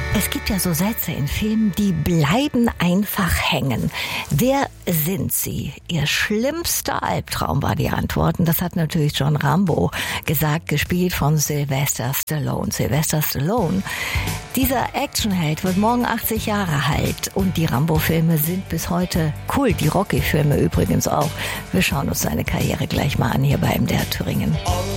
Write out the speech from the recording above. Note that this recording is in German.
Es gibt ja so Sätze in Filmen, die bleiben einfach hängen. Wer sind Sie? Ihr schlimmster Albtraum war die Antwort. Und das hat natürlich John Rambo gesagt, gespielt von Sylvester Stallone. Sylvester Stallone, dieser Actionheld, wird morgen 80 Jahre alt. Und die Rambo-Filme sind bis heute cool. Die Rocky-Filme übrigens auch. Wir schauen uns seine Karriere gleich mal an hier bei MDR Thüringen.